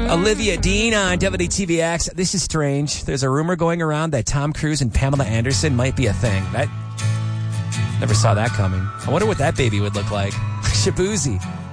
Olivia Dean on WTVX. This is strange. There's a rumor going around that Tom Cruise and Pamela Anderson might be a thing. That never saw that coming. I wonder what that baby would look like. Shabuzi.